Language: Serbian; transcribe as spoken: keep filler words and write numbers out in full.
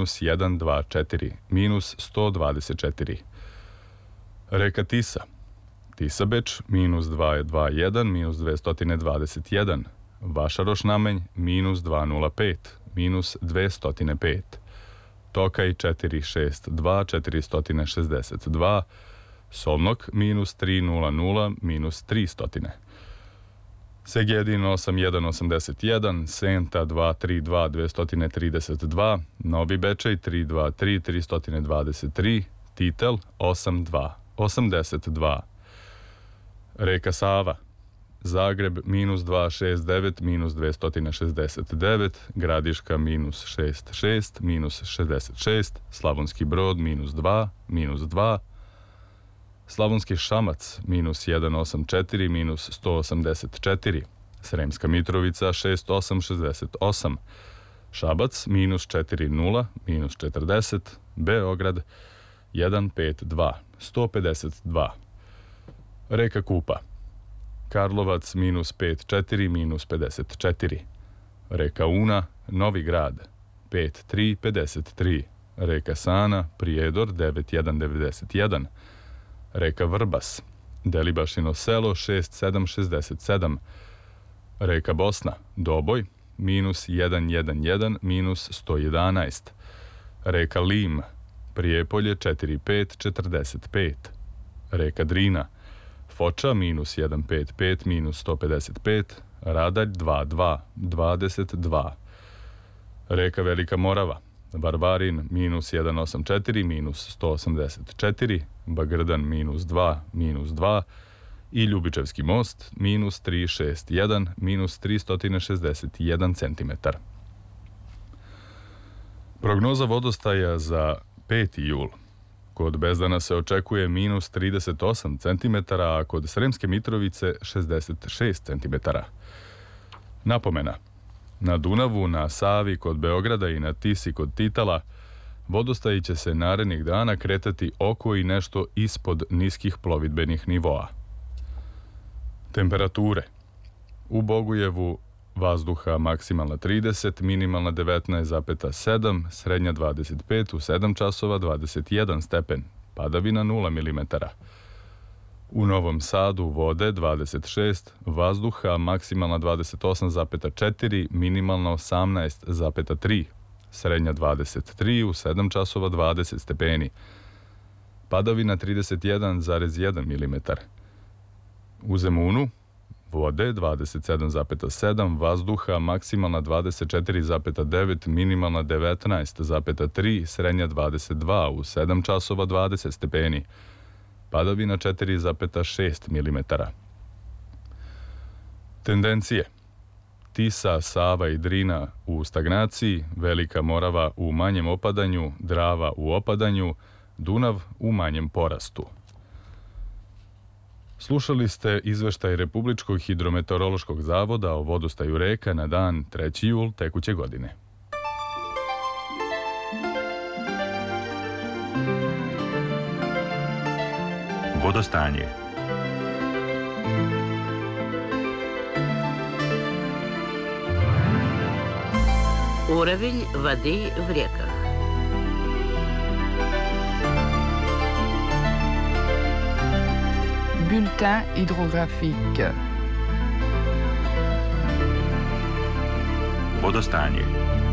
minus jedan dvadeset četiri, minus sto dvadeset četiri. Reka Tisa, Tisa Beč, minus dva dvadeset jedan, minus dvesta dvadeset jedan. Vašaroš Namenj, minus dvesta pet, minus dvesta pet. Tokaj četiristo šezdeset dva, četiristo šezdeset dva. Solnok, minus tristo, minus tristo. Segedin osam jedan osamdeset jedan, Senta dvesta trideset dva, dvesta trideset dva, Novi Bečej tri dvadeset tri, tristo dvadeset tri, Titel osam dva, osamdeset dva. Reka Sava, Zagreb minus dvesta šezdeset devet, minus dvesta šezdeset devet, Gradiška minus šezdeset šest, minus šezdeset šest, Slavonski Brod minus dva, minus dva, Slavonski Šamac minus sto osamdeset četiri, minus sto osamdeset četiri, Sremska Mitrovica šezdeset osam šezdeset osam, Šabac minus četrdeset nula, minus četrdeset, Beograd jedan pedeset dva, sto pedeset dva. Reka Kupa, Karlovac minus pedeset četiri, minus pedeset četiri. Reka Una, Novi Grad pet tri pedeset tri. Reka Sana, Prijedor devet jedan devedeset jedan. Reka Vrbas, Delibašino selo šezdeset sedam šezdeset sedam. Reka Bosna, Doboj, minus jedan jedan jedan, minus sto jedanaest. Reka Lim, Prijepolje četiri pet četrdeset pet. Reka Drina, Foča, minus sto pedeset pet, minus sto pedeset pet. Radalj dva dva, dvadeset dva. Reka Velika Morava, Varvarin, minus sto osamdeset četiri, minus sto osamdeset četiri, Bagrdan, minus dva, minus dva i Ljubičevski most, minus tristo šezdeset jedan, minus tristo šezdeset jedan centimetar. Prognoza vodostaja za peti jul. Kod Bezdana se očekuje minus trideset osam centimetara, a kod Sremske Mitrovice šezdeset šest centimetara. Napomena, na Dunavu, na Savi kod Beograda i na Tisi kod Titala vodostaji će se narednih dana kretati oko i nešto ispod niskih plovidbenih nivoa. Temperature. U Bogujevu vazduha maksimalna trideset, minimalna devetnaest zarez sedam, srednja dvadeset pet, u sedam časova dvadeset jedan stepen, padavina nula milimetara. U Novom Sadu vode dvadeset šest, vazduha maksimalna dvadeset osam zarez četiri, minimalna osamnaest zarez tri, srednja dvadeset tri, u sedam časova dvadeset stepeni, padavina trideset jedan zarez jedan milimetar. U Zemunu vode dvadeset sedam zarez sedam, vazduha maksimalna dvadeset četiri zarez devet, minimalna devetnaest zarez tri, srednja dvadeset dva, u sedam časova dvadeset stepeni, padavina četiri zarez šest milimetara. Tendencije. Tisa, Sava i Drina u stagnaciji, Velika Morava u manjem opadanju, Drava u opadanju, Dunav u manjem porastu. Slušali ste izveštaj Republičkog hidrometeorološkog zavoda o vodostaju reka na dan treći jul tekuće godine. Vodostanje. Уровень воды в реках. Bulletin hydrographique. Vodostanje.